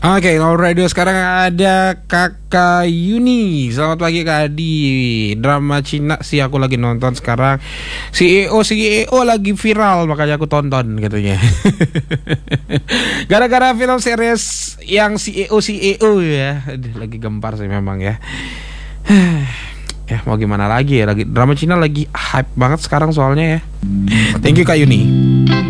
Oke, Now Radio sekarang ada Kakak Yuni. Selamat pagi Kak Adi. Drama Cina sih aku lagi nonton sekarang. CEO lagi viral makanya aku tonton katanya. Gara-gara film series yang CEO ya. Aduh, lagi gempar sih memang ya. Ya mau gimana lagi ya, lagi drama Cina lagi hype banget sekarang soalnya ya. Thank you Kak Yuni.